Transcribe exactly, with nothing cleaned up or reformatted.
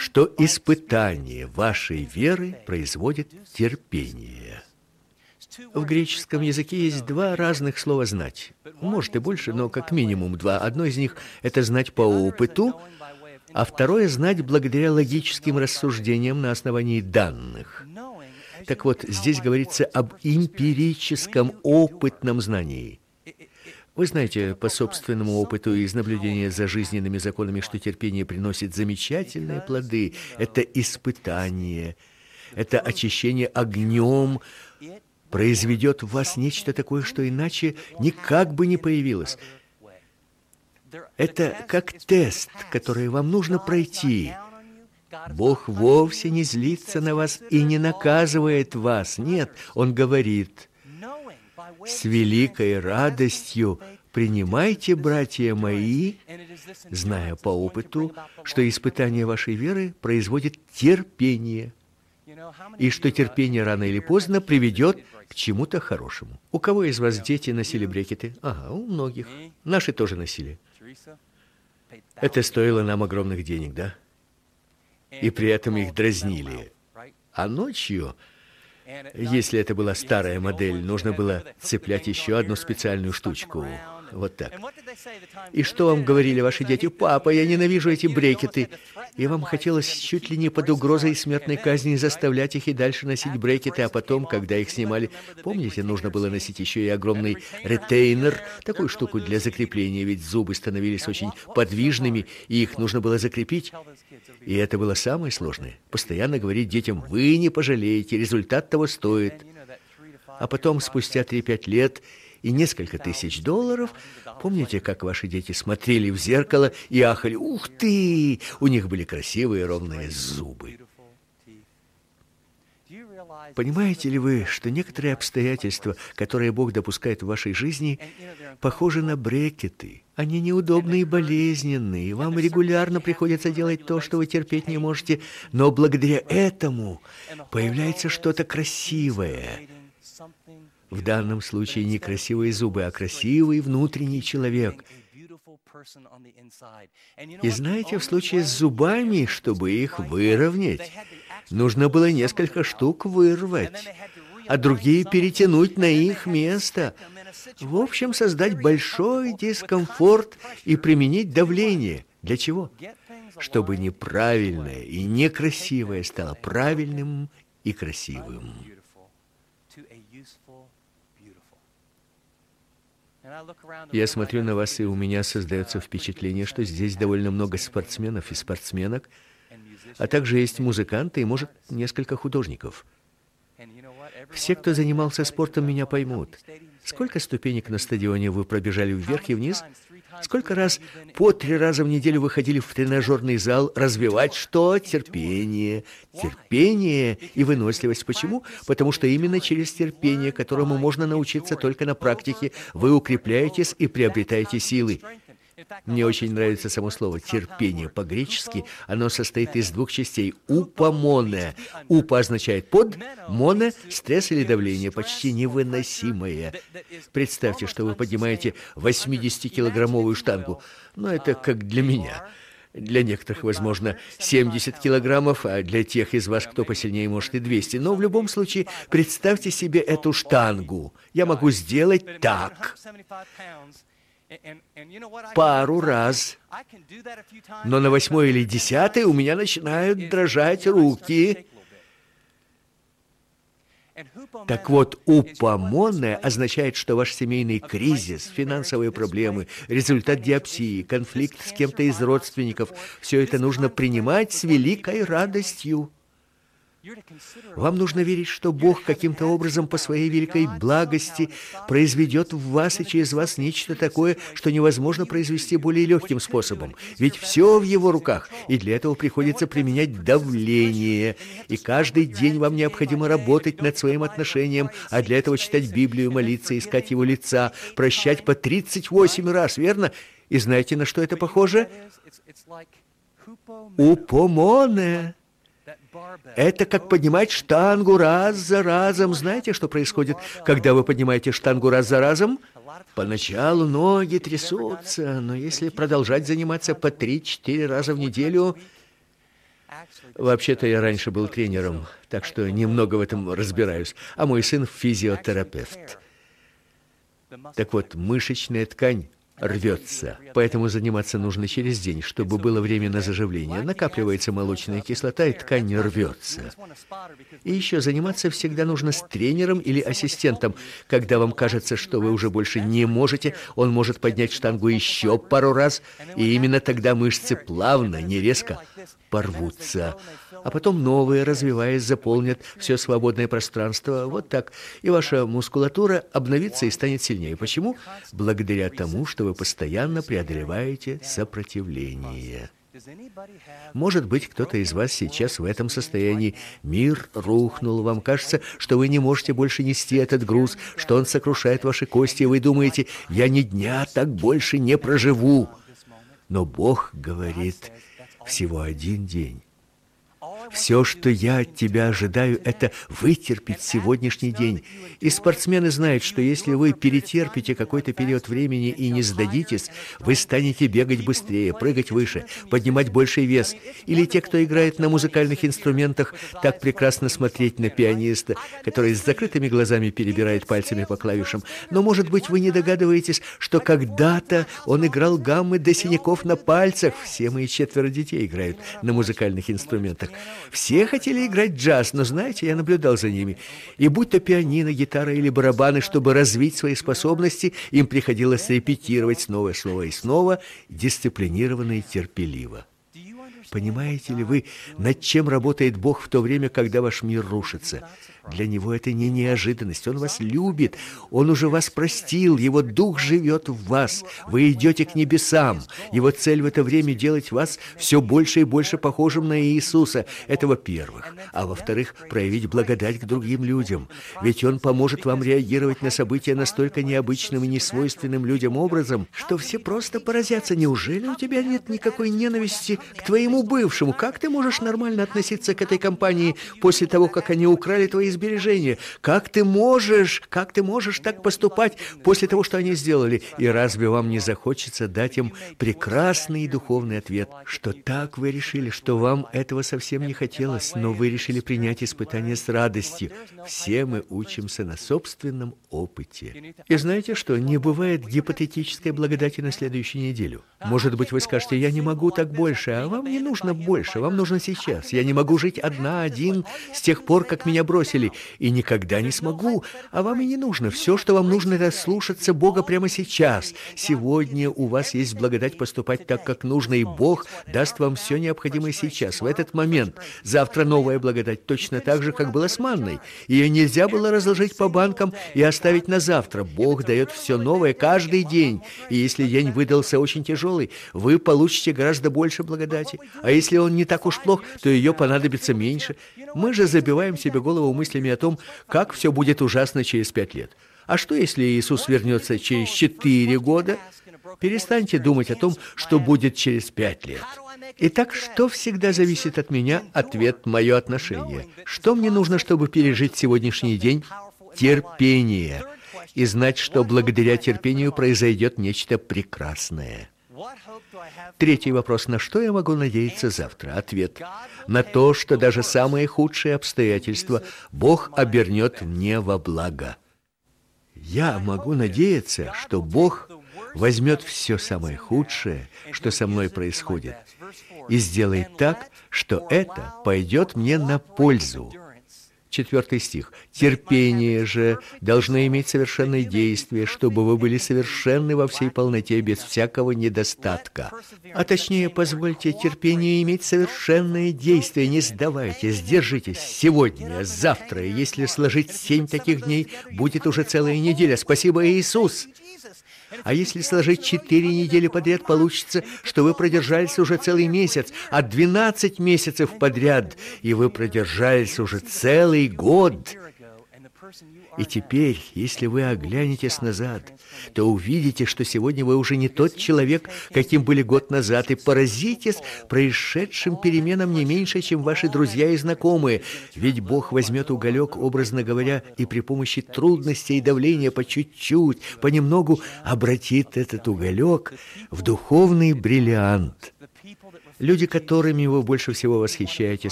что испытание вашей веры производит терпение. В греческом языке есть два разных слова «знать». Может и больше, но как минимум два. Одно из них – это знать по опыту, а второе – знать благодаря логическим рассуждениям на основании данных. Так вот, здесь говорится об эмпирическом опытном знании. Вы знаете по собственному опыту и из наблюдения за жизненными законами, что терпение приносит замечательные плоды. Это испытание, это очищение огнем, произведет в вас нечто такое, что иначе никак бы не появилось. Это как тест, который вам нужно пройти. Бог вовсе не злится на вас и не наказывает вас. Нет, Он говорит: «С великой радостью принимайте, братья мои, зная по опыту, что испытание вашей веры производит терпение, и что терпение рано или поздно приведет к чему-то хорошему». У кого из вас дети носили брекеты? Ага, у многих. Наши тоже носили. Это стоило нам огромных денег, да? И при этом их дразнили. А ночью, если это была старая модель, нужно было цеплять еще одну специальную штучку. Вот так. И что вам говорили ваши дети? «Папа, я ненавижу эти брекеты». И вам хотелось чуть ли не под угрозой смертной казни заставлять их и дальше носить брекеты, а потом, когда их снимали, помните, нужно было носить еще и огромный ретейнер, такую штуку для закрепления, ведь зубы становились очень подвижными, и их нужно было закрепить. И это было самое сложное. Постоянно говорить детям: «Вы не пожалеете, результат того стоит». А потом, спустя три-пять лет и несколько тысяч долларов, помните, как ваши дети смотрели в зеркало и ахали: «Ух ты! У них были красивые ровные зубы». Понимаете ли вы, что некоторые обстоятельства, которые Бог допускает в вашей жизни, похожи на брекеты? Они неудобные и болезненные, и вам регулярно приходится делать то, что вы терпеть не можете, но благодаря этому появляется что-то красивое. В данном случае не красивые зубы, а красивый внутренний человек. И знаете, в случае с зубами, чтобы их выровнять, нужно было несколько штук вырвать, а другие перетянуть на их место. В общем, создать большой дискомфорт и применить давление. Для чего? Чтобы неправильное и некрасивое стало правильным и красивым. Я смотрю на вас, и у меня создается впечатление, что здесь довольно много спортсменов и спортсменок, а также есть музыканты и, может, несколько художников. Все, кто занимался спортом, меня поймут. Сколько ступенек на стадионе вы пробежали вверх и вниз? Сколько раз по три раза в неделю выходили в тренажерный зал развивать что? Терпение. Терпение и выносливость. Почему? Потому что именно через терпение, которому можно научиться только на практике, вы укрепляетесь и приобретаете силы. Мне очень нравится само слово «терпение» по-гречески. Оно состоит из двух частей. «Упомоне». «Упа» означает «под», «моне» — стресс или давление, почти невыносимое. Представьте, что вы поднимаете восьмидесятикилограммовую штангу. Но это как для меня. Для некоторых, возможно, семьдесят килограммов, а для тех из вас, кто посильнее, может и двести. Но в любом случае, представьте себе эту штангу. Я могу сделать так. Пару раз. Но на восьмой или десятой у меня начинают дрожать руки. Так вот, упомоне означает, что ваш семейный кризис, финансовые проблемы, результат диапсии, конфликт с кем-то из родственников, все это нужно принимать с великой радостью. Вам нужно верить, что Бог каким-то образом по своей великой благости произведет в вас и через вас нечто такое, что невозможно произвести более легким способом. Ведь все в Его руках, и для этого приходится применять давление. И каждый день вам необходимо работать над своим отношением, а для этого читать Библию, молиться, искать Его лица, прощать по тридцать восемь раз, верно? И знаете, на что это похоже? Упомоне. Это как поднимать штангу раз за разом. Знаете, что происходит, когда вы поднимаете штангу раз за разом? Поначалу ноги трясутся, но если продолжать заниматься по три-четыре раза в неделю, Вообще-то я раньше был тренером, так что немного в этом разбираюсь, а мой сын физиотерапевт. Так вот, мышечная ткань рвется, поэтому заниматься нужно через день, чтобы было время на заживление. Накапливается молочная кислота, и ткань не рвется. И еще заниматься всегда нужно с тренером или ассистентом. Когда вам кажется, что вы уже больше не можете, он может поднять штангу еще пару раз, и именно тогда мышцы плавно, не резко порвутся. А потом новые, развиваясь, заполнят все свободное пространство. Вот так. И ваша мускулатура обновится и станет сильнее. Почему? Благодаря тому, что вы постоянно преодолеваете сопротивление. Может быть, кто-то из вас сейчас в этом состоянии. Мир рухнул, вам кажется, что вы не можете больше нести этот груз, что он сокрушает ваши кости, и вы думаете: «Я ни дня так больше не проживу». Но Бог говорит: всего один день. Все, что я от тебя ожидаю, это вытерпеть сегодняшний день. И спортсмены знают, что если вы перетерпите какой-то период времени и не сдадитесь, вы станете бегать быстрее, прыгать выше, поднимать больший вес. Или те, кто играет на музыкальных инструментах, так прекрасно смотреть на пианиста, который с закрытыми глазами перебирает пальцами по клавишам. Но, может быть, вы не догадываетесь, что когда-то он играл гаммы до синяков на пальцах. Все мои четверо детей играют на музыкальных инструментах. Все хотели играть джаз, но, знаете, я наблюдал за ними. И будь то пианино, гитара или барабаны, чтобы развить свои способности, им приходилось репетировать снова, снова и снова, дисциплинированно и терпеливо. Понимаете ли вы, над чем работает Бог в то время, когда ваш мир рушится? Для Него это не неожиданность. Он вас любит. Он уже вас простил. Его Дух живет в вас. Вы идете к небесам. Его цель в это время делать вас все больше и больше похожим на Иисуса. Это во-первых. А во-вторых, проявить благодать к другим людям. Ведь Он поможет вам реагировать на события настолько необычным и несвойственным людям образом, что все просто поразятся. Неужели у тебя нет никакой ненависти к твоему бывшему? Как ты можешь нормально относиться к этой компании после того, как они украли твои сбережения? Как ты можешь, как ты можешь так поступать после того, что они сделали? И разве вам не захочется дать им прекрасный духовный ответ, что так вы решили, что вам этого совсем не хотелось, но вы решили принять испытание с радостью? Все мы учимся на собственном опыте. И знаете что? Не бывает гипотетической благодати на следующую неделю. Может быть, вы скажете: я не могу так больше, а вам не нужно больше, вам нужно сейчас. Я не могу жить одна, один с тех пор, как меня бросили, и никогда не смогу, а вам и не нужно. Все, что вам нужно, это слушаться Бога прямо сейчас. Сегодня у вас есть благодать поступать так, как нужно, и Бог даст вам все необходимое сейчас, в этот момент. Завтра новая благодать, точно так же, как было с манной. Ее нельзя было разложить по банкам и оставить на завтра. Бог дает все новое каждый день, и если день выдался очень тяжелый, вы получите гораздо больше благодати. А если он не так уж плох, то ее понадобится меньше. Мы же забиваем себе голову мыслями о том, как все будет ужасно через пять лет. А что, если Иисус вернется через четыре года? Перестаньте думать о том, что будет через пять лет. Итак, что всегда зависит от меня? Ответ – мое отношение. Что мне нужно, чтобы пережить сегодняшний день? Терпение. И знать, что благодаря терпению произойдет нечто прекрасное. Третий вопрос: на что я могу надеяться завтра? Ответ: на то, что даже самые худшие обстоятельства Бог обернет мне во благо. Я могу надеяться, что Бог возьмет все самое худшее, что со мной происходит, и сделает так, что это пойдет мне на пользу. Четвертый стих. Терпение же должно иметь совершенное действие, чтобы вы были совершенны во всей полноте, без всякого недостатка. А точнее, позвольте терпению иметь совершенное действие. Не сдавайтесь, держитесь. Сегодня, завтра, если сложить семь таких дней, будет уже целая неделя. Спасибо, Иисус! А если сложить четыре недели подряд, получится, что вы продержались уже целый месяц, а двенадцать месяцев подряд, и вы продержались уже целый год. И теперь, если вы оглянетесь назад, то увидите, что сегодня вы уже не тот человек, каким были год назад, и поразитесь происшедшим переменам не меньше, чем ваши друзья и знакомые. Ведь Бог возьмет уголек, образно говоря, и при помощи трудностей и давления по чуть-чуть, понемногу обратит этот уголек в духовный бриллиант. Люди, которыми вы больше всего восхищаетесь,